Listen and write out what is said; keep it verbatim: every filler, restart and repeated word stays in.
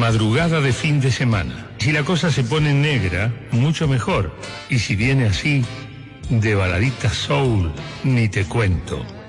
madrugada de fin de semana. Si la cosa se pone negra, mucho mejor. Y si viene así, de baladita soul, ni te cuento.